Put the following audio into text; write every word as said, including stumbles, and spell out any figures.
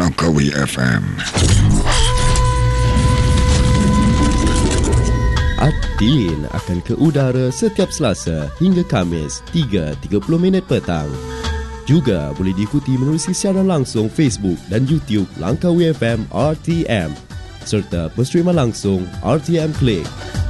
Langkawi F M. Adin akan ke udara setiap Selasa hingga Khamis tiga tiga puluh minit petang. Juga boleh diikuti menerusi siaran langsung Facebook dan YouTube Langkawi F M R T M serta penstreaman langsung R T M Click.